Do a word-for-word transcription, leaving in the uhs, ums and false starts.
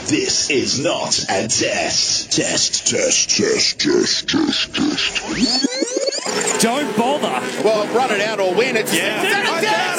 This is not a test. Test, test, test, test, test, test. Don't bother. Well, run it out or win. It's Yeah. Is that a test?